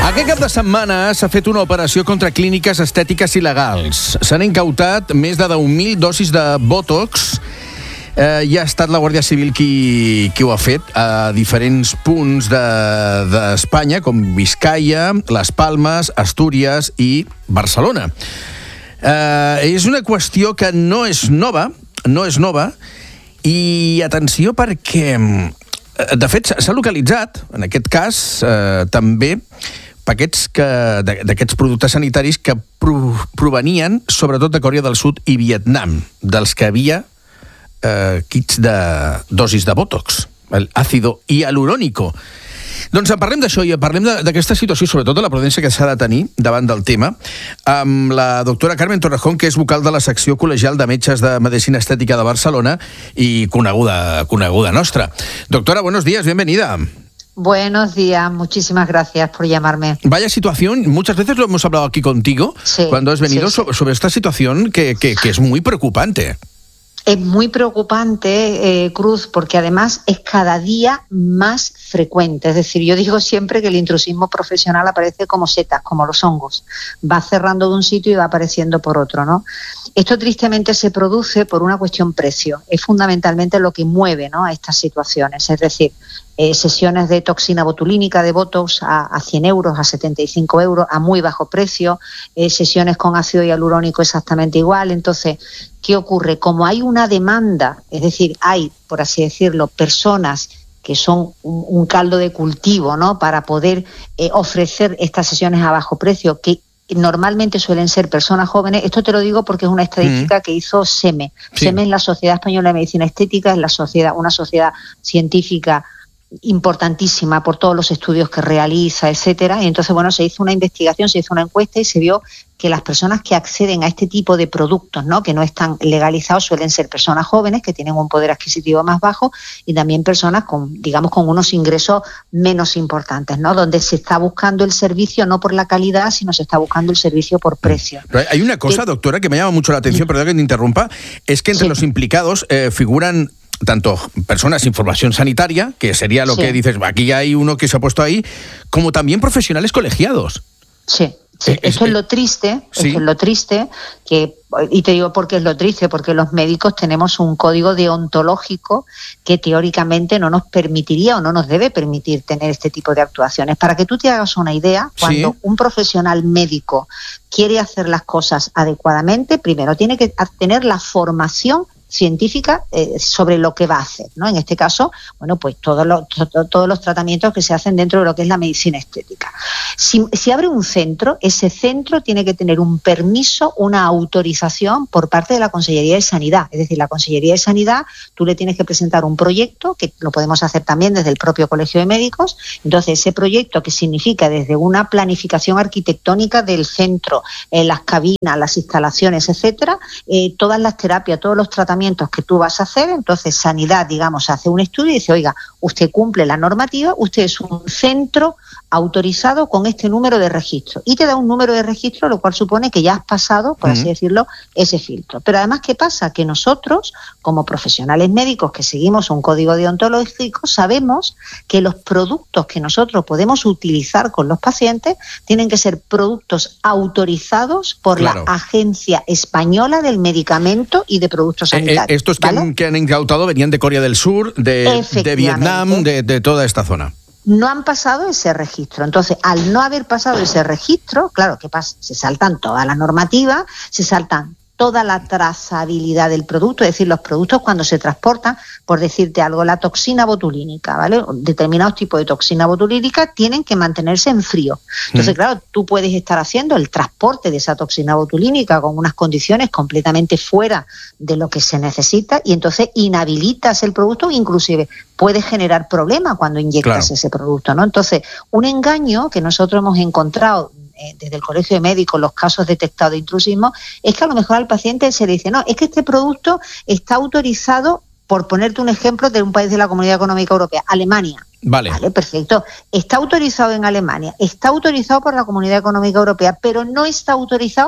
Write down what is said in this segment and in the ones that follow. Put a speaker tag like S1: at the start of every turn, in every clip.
S1: Aquest cap de setmana s'ha fet una operació contra clíniques estètiques il·legals. S'han incautat més de 10.000 dosis de Botox. I ha estat la Guàrdia Civil qui ho ha fet a diferents punts d'Espanya, com Biscaia, Les Palmes, Astúries i Barcelona. És una qüestió que no és nova, i atenció perquè, de fet, s'ha localitzat, en aquest cas, també paquets d'aquests productes sanitaris que provenien sobretot de Corea del Sud i Vietnam, dels que havia kits de dosis de Botox, l'àcido hialurònico. Doncs parlem d'això i parlem d'aquesta situació, sobretot de la prudència que s'ha de tenir davant del tema, amb la doctora Carmen Torrejón, que és vocal de la secció col·legial de metges de Medicina Estètica de Barcelona i coneguda nostra. Doctora, buenos días, bienvenida.
S2: Buenos días, muchísimas gracias por llamarme.
S1: Vaya situación, muchas veces lo hemos hablado aquí contigo, sí, cuando has venido, sí. Sobre esta situación que es muy preocupante.
S2: Es muy preocupante, Cruz, porque además es cada día más frecuente. Es decir, yo digo siempre que el intrusismo profesional aparece como setas, como los hongos. Va cerrando de un sitio y va apareciendo por otro, ¿no? Esto tristemente se produce por una cuestión precio. Es fundamentalmente lo que mueve, ¿no?, a estas situaciones. Es decir, sesiones de toxina botulínica de Botox a 100 euros, a 75 euros, a muy bajo precio, sesiones con ácido hialurónico exactamente igual. Entonces, ¿qué ocurre? Como hay una demanda, es decir, hay, por así decirlo, personas que son un caldo de cultivo, ¿no?, para poder ofrecer estas sesiones a bajo precio, que normalmente suelen ser personas jóvenes. Esto te lo digo porque es una estadística que hizo SEME. Sí. SEME es la Sociedad Española de Medicina Estética, es una sociedad científica importantísima por todos los estudios que realiza, etcétera. Y entonces, bueno, se hizo una investigación, se hizo una encuesta y se vio que las personas que acceden a este tipo de productos, ¿no?, que no están legalizados, suelen ser personas jóvenes que tienen un poder adquisitivo más bajo y también personas con unos ingresos menos importantes, ¿no?, donde se está buscando el servicio no por la calidad, sino se está buscando el servicio por precio.
S1: Pero hay una cosa, doctora, que me llama mucho la atención, perdón que te interrumpa, es que entre los implicados figuran tanto personas sin formación sanitaria, que sería lo que dices, aquí hay uno que se ha puesto ahí, como también profesionales colegiados.
S2: Sí. Esto es lo triste, y te digo por qué es lo triste, porque los médicos tenemos un código deontológico que teóricamente no nos permitiría o no nos debe permitir tener este tipo de actuaciones. Para que tú te hagas una idea, cuando un profesional médico quiere hacer las cosas adecuadamente, primero tiene que tener la formación científica sobre lo que va a hacer, ¿no? En este caso, bueno, pues todos los tratamientos que se hacen dentro de lo que es la medicina estética. Si abre un centro, ese centro tiene que tener un permiso, una autorización por parte de la Consellería de Sanidad. Es decir, la Consellería de Sanidad, tú le tienes que presentar un proyecto, que lo podemos hacer también desde el propio Colegio de Médicos. Entonces, ese proyecto, que significa desde una planificación arquitectónica del centro, las cabinas, las instalaciones, etcétera, todas las terapias, todos los tratamientos que tú vas a hacer. Entonces Sanidad, digamos, hace un estudio y dice, oiga, usted cumple la normativa, usted es un centro autorizado con este número de registro, y te da un número de registro, lo cual supone que ya has pasado, por así decirlo, ese filtro. Pero además, ¿qué pasa? Que nosotros, como profesionales médicos que seguimos un código deontológico, sabemos que los productos que nosotros podemos utilizar con los pacientes tienen que ser productos autorizados por la Agencia Española del Medicamento y de Productos Sanitarios.
S1: Estos que han incautado venían de Corea del Sur, de Vietnam, de toda esta zona.
S2: No han pasado ese registro. Entonces, al no haber pasado ese registro, claro, ¿qué pasa? Se saltan toda la normativa, se saltan toda la trazabilidad del producto, es decir, los productos cuando se transportan, por decirte algo, la toxina botulínica, ¿vale? Determinados tipos de toxina botulínica tienen que mantenerse en frío. Entonces, claro, tú puedes estar haciendo el transporte de esa toxina botulínica con unas condiciones completamente fuera de lo que se necesita, y entonces inhabilitas el producto, inclusive puedes generar problemas cuando inyectas ese producto, ¿no? Entonces, un engaño que nosotros hemos encontrado desde el Colegio de Médicos, los casos detectados de intrusismo, es que a lo mejor al paciente se le dice, no, es que este producto está autorizado, por ponerte un ejemplo, de un país de la Comunidad Económica Europea, Alemania. Vale, perfecto. Está autorizado en Alemania, está autorizado por la Comunidad Económica Europea, pero no está autorizado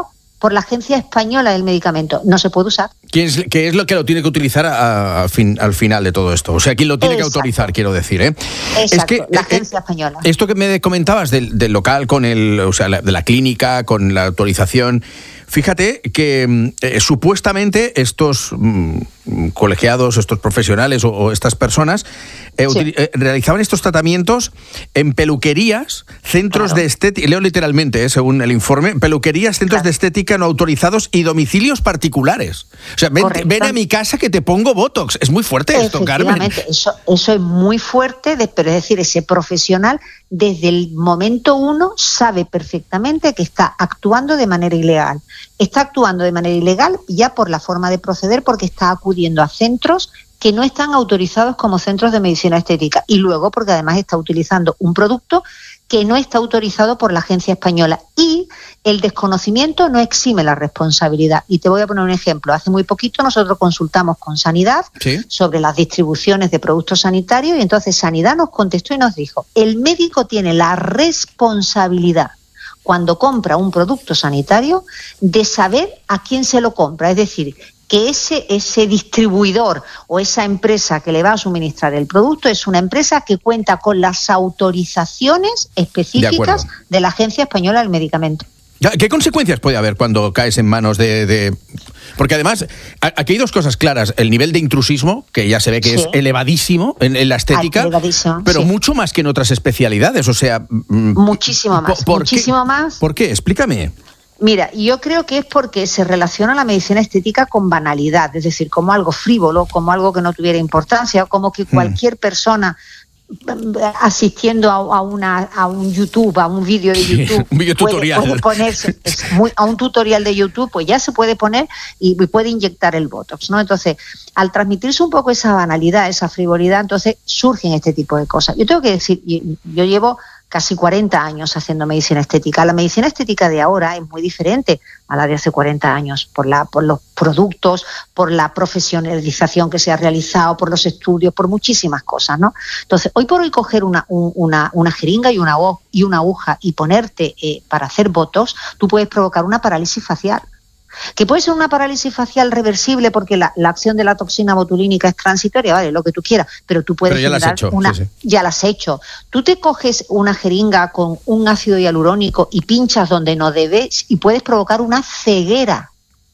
S2: por la Agencia Española del Medicamento. No se puede usar.
S1: ¿Qué es lo que lo tiene que utilizar al final de todo esto? O sea, ¿quién lo tiene que autorizar, quiero decir?
S2: Exacto, es que, la Agencia Española.
S1: Esto que me comentabas del local con de la clínica, con la autorización... Fíjate que supuestamente estos colegiados, estos profesionales o estas personas realizaban estos tratamientos en peluquerías, centros de estética, leo literalmente, según el informe, peluquerías, centros de estética no autorizados y domicilios particulares. O sea, ven a mi casa que te pongo Botox. Es muy fuerte esto, Carmen.
S2: Eso es muy fuerte, pero es decir, ese profesional desde el momento uno sabe perfectamente que está actuando de manera ilegal. Está actuando de manera ilegal ya por la forma de proceder, porque está acudiendo a centros que no están autorizados como centros de medicina estética, y luego porque además está utilizando un producto que no está autorizado por la Agencia Española, y el desconocimiento no exime la responsabilidad. Y te voy a poner un ejemplo. Hace muy poquito nosotros consultamos con Sanidad sobre las distribuciones de productos sanitarios, y entonces Sanidad nos contestó y nos dijo: el médico tiene la responsabilidad, cuando compra un producto sanitario, de saber a quién se lo compra. Es decir, que ese distribuidor o esa empresa que le va a suministrar el producto es una empresa que cuenta con las autorizaciones específicas de la Agencia Española del Medicamento.
S1: ¿Qué consecuencias puede haber cuando caes en manos de...? Porque además, aquí hay dos cosas claras. El nivel de intrusismo, que ya se ve que es elevadísimo en la estética, pero mucho más que en otras especialidades. O sea...
S2: Muchísimo más. Muchísimo más.
S1: ¿Por qué? Explícame.
S2: Mira, yo creo que es porque se relaciona la medicina estética con banalidad, es decir, como algo frívolo, como algo que no tuviera importancia, como que cualquier persona asistiendo a un YouTube, a un vídeo de YouTube,
S1: un video tutorial,
S2: puede ponerse a un tutorial de YouTube, pues ya se puede poner y puede inyectar el Botox, ¿no? Entonces, al transmitirse un poco esa banalidad, esa frivolidad, entonces surgen este tipo de cosas. Yo tengo que decir, yo llevo casi 40 años haciendo medicina estética. La medicina estética de ahora es muy diferente a la de hace 40 años, por los productos, por la profesionalización que se ha realizado, por los estudios, por muchísimas cosas, ¿no? Entonces, hoy por hoy coger una jeringa y una aguja y ponerte para hacer Botox, tú puedes provocar una parálisis facial. Que puede ser una parálisis facial reversible porque la acción de la toxina botulínica es transitoria, vale, lo que tú quieras, pero tú puedes
S1: generar
S2: ya la has hecho. Tú te coges una jeringa con un ácido hialurónico y pinchas donde no debes y puedes provocar una ceguera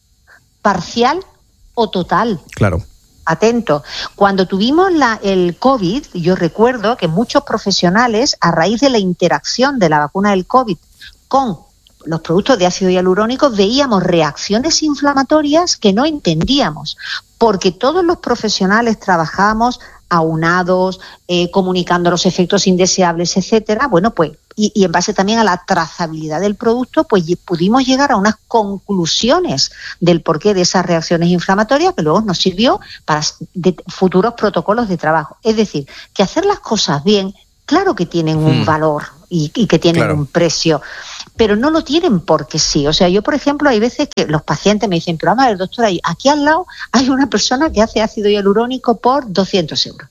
S2: parcial o total.
S1: Claro.
S2: Atento. Cuando tuvimos el COVID, yo recuerdo que muchos profesionales, a raíz de la interacción de la vacuna del COVID con los productos de ácido hialurónico, veíamos reacciones inflamatorias que no entendíamos, porque todos los profesionales trabajábamos aunados, comunicando los efectos indeseables, etcétera. Bueno, pues, y en base también a la trazabilidad del producto, pues pudimos llegar a unas conclusiones del porqué de esas reacciones inflamatorias, que luego nos sirvió para futuros protocolos de trabajo. Es decir, que hacer las cosas bien, claro que tienen un valor y que tienen un precio, pero no lo tienen porque sí. O sea, yo, por ejemplo, hay veces que los pacientes me dicen, pero vamos a ver, doctora, aquí al lado hay una persona que hace ácido hialurónico por 200 euros.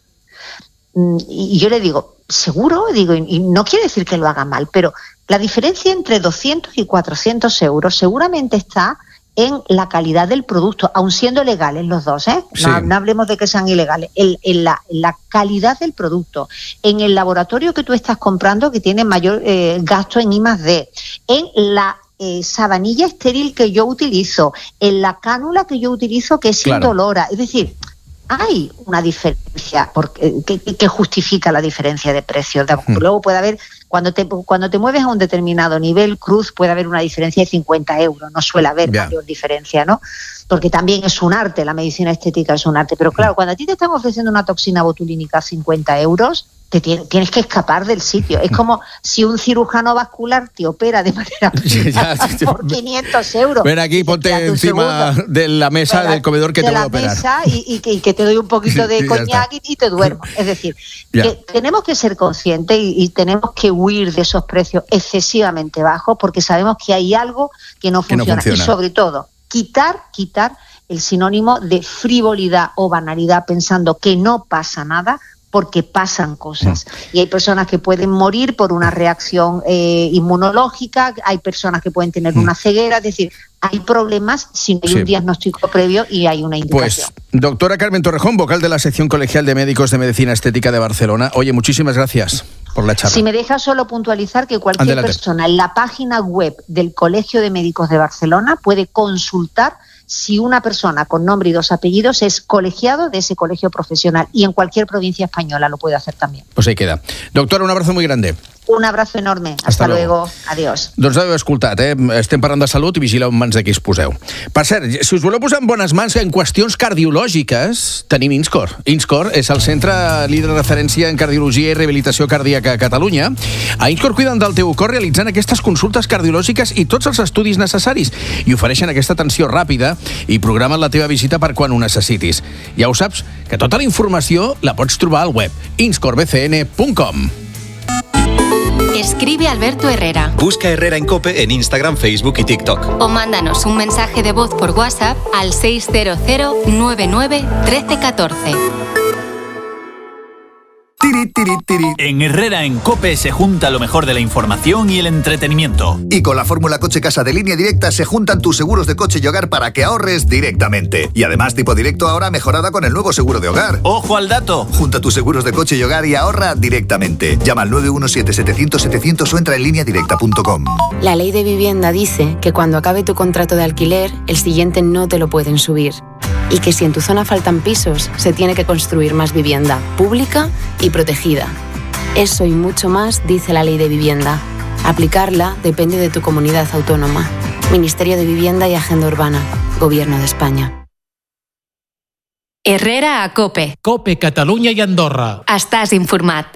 S2: Y yo le digo, ¿seguro? Digo, y no quiere decir que lo haga mal, pero la diferencia entre 200 y 400 euros seguramente está en la calidad del producto, aun siendo legales los dos, ¿eh?
S1: Sí.
S2: No hablemos de que sean ilegales, en la calidad del producto, en el laboratorio que tú estás comprando, que tiene mayor gasto en I+D, en la sabanilla estéril que yo utilizo, en la cánula que yo utilizo, que es indolora. Es decir, hay una diferencia que justifica la diferencia de precios. Luego puede haber, cuando te mueves a un determinado nivel, Cruz, puede haber una diferencia de 50 euros. No suele haber mayor diferencia, ¿no? Porque también es un arte, la medicina estética es un arte. Pero claro, cuando a ti te están ofreciendo una toxina botulínica a 50 euros, tienes que escapar del sitio. Es como si un cirujano vascular te opera de manera por 500 euros.
S1: Ven aquí, ponte encima de la mesa del comedor que te voy a operar.
S2: De la mesa y que te doy un poquito de coñac y te duermo. Es decir, que tenemos que ser conscientes y tenemos que huir de esos precios excesivamente bajos, porque sabemos que hay algo que no funciona. Y sobre todo, quitar el sinónimo de frivolidad o banalidad pensando que no pasa nada, porque pasan cosas. Y hay personas que pueden morir por una reacción inmunológica, hay personas que pueden tener una ceguera, es decir, hay problemas si no hay un diagnóstico previo y hay una indicación.
S1: Pues, doctora Carmen Torrejón, vocal de la sección colegial de médicos de Medicina Estética de Barcelona. Oye, muchísimas gracias por la charla.
S2: Si me deja solo puntualizar que cualquier persona en la página web del Colegio de Médicos de Barcelona puede consultar si una persona con nombre y 2 apellidos es colegiado de ese colegio profesional, y en cualquier provincia española lo puede hacer también.
S1: Pues ahí queda. Doctora, un abrazo muy grande.
S2: Un abrazo enorme. Hasta luego. Adiós.
S1: Doncs heu escoltat, estem parlant de salut i vigileu en mans de qui es poseu. Per cert, si us voleu posar en bones mans en qüestions cardiològiques, tenim INSCOR. INSCOR és el centre líder de referència en cardiologia i rehabilitació cardíaca a Catalunya. A INSCOR cuiden del teu cor realitzant aquestes consultes cardiològiques i tots els estudis necessaris i ofereixen aquesta atenció ràpida i programen la teva visita per quan ho necessitis. Ja ho saps, que tota la informació la pots trobar al web inscorbcn.com.
S3: Escribe Alberto Herrera.
S4: Busca Herrera en COPE en Instagram, Facebook y TikTok.
S3: O mándanos un mensaje de voz por WhatsApp al 600 99 13 14.
S5: En Herrera en COPE se junta lo mejor de la información y el entretenimiento.
S6: Y con la fórmula Coche Casa de Línea Directa se juntan tus seguros de coche y hogar para que ahorres directamente. Y además tipo directo ahora mejorada con el nuevo seguro de hogar.
S5: ¡Ojo al dato!
S6: Junta tus seguros de coche y hogar y ahorra directamente. Llama al 917-700-700 o entra en lineadirecta.com.
S7: La ley de vivienda dice que cuando acabe tu contrato de alquiler, el siguiente no te lo pueden subir. Y que si en tu zona faltan pisos, se tiene que construir más vivienda, pública y protegida. Eso y mucho más dice la ley de vivienda. Aplicarla depende de tu comunidad autónoma. Ministerio de Vivienda y Agenda Urbana. Gobierno de España.
S3: Herrera a COPE.
S8: COPE, Catalunya i Andorra.
S3: Estàs informat.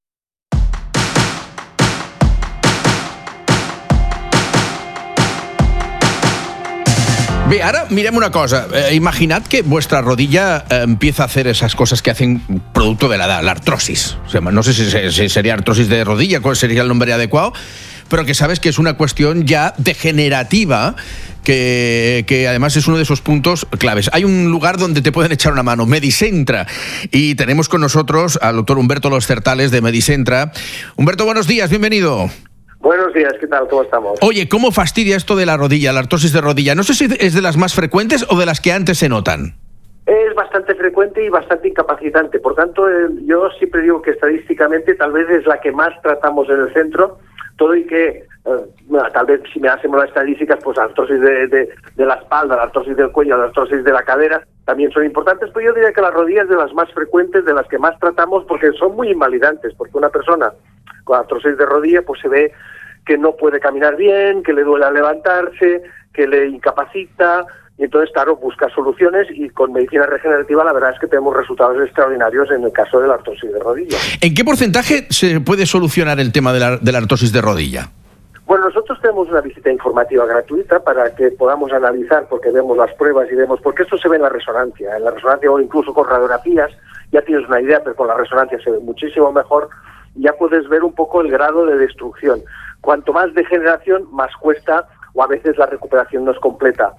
S1: Bé, ara mirem una cosa. Imaginad que vuestra rodilla empieza a hacer esas cosas que hacen producto de la edad, la artrosis. O sea, no sé si sería artrosis de rodilla, cuál sería el nombre adecuado, pero que sabes que es una cuestión ya degenerativa, que además es uno de esos puntos claves. Hay un lugar donde te pueden echar una mano, Medicentra, y tenemos con nosotros al doctor Humberto Los Certales de Medicentra. Humberto, buenos días, bienvenido.
S9: Buenos días, ¿qué tal? ¿Cómo estamos?
S1: Oye, ¿cómo fastidia esto de la rodilla, la artrosis de rodilla? No sé si es de las más frecuentes o de las que antes se notan.
S9: Es bastante frecuente y bastante incapacitante. Por tanto, yo siempre digo que estadísticamente tal vez es la que más tratamos en el centro, todo y que tal vez si me hacemos las estadísticas, pues la artrosis de la espalda, la artrosis del cuello, la artrosis de la cadera también son importantes, pero yo diría que la rodilla es de las más frecuentes, de las que más tratamos, porque son muy invalidantes, porque una persona con artrosis de rodilla pues se ve que no puede caminar bien, que le duele al levantarse, que le incapacita, y entonces, claro, busca soluciones, y con medicina regenerativa la verdad es que tenemos resultados extraordinarios en el caso de la artrosis de rodilla.
S1: ¿En qué porcentaje se puede solucionar el tema de la artrosis de rodilla?
S9: Bueno, nosotros tenemos una visita informativa gratuita para que podamos analizar, porque vemos las pruebas y vemos, porque esto se ve en la resonancia o incluso con radiografías, ya tienes una idea, pero con la resonancia se ve muchísimo mejor, ya puedes ver un poco el grado de destrucción. Cuanto más degeneración, más cuesta, o a veces la recuperación no es completa.